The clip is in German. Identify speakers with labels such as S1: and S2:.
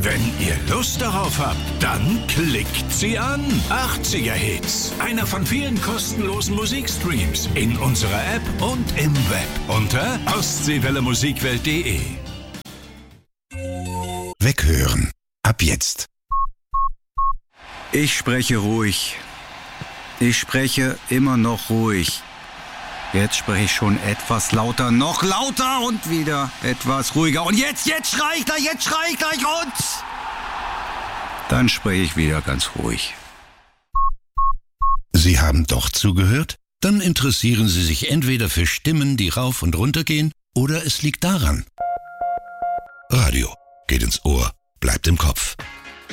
S1: Wenn ihr Lust darauf habt, dann klickt sie an. 80er Hits. Einer von vielen kostenlosen Musikstreams in unserer App und im Web unter ostseewellemusikwelt.de.
S2: Weghören. Ab jetzt.
S3: Ich spreche ruhig. Ich spreche immer noch ruhig. Jetzt spreche ich schon etwas lauter, noch lauter und wieder etwas ruhiger. Und jetzt schrei ich gleich und... Dann spreche ich wieder ganz ruhig.
S2: Sie haben doch zugehört? Dann interessieren Sie sich entweder für Stimmen, die rauf und runter gehen, oder es liegt daran. Radio geht ins Ohr, bleibt im Kopf.